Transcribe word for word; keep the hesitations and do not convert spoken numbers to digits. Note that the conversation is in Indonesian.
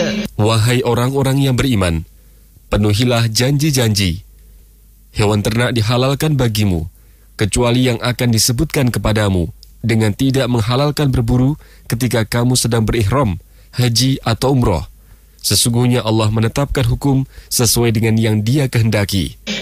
Wahai orang-orang yang beriman, penuhilah janji-janji. Hewan ternak dihalalkan bagimu, kecuali yang akan disebutkan kepadamu, dengan tidak menghalalkan berburu ketika kamu sedang berihram, haji atau umroh. Sesungguhnya Allah menetapkan hukum sesuai dengan yang Dia kehendaki.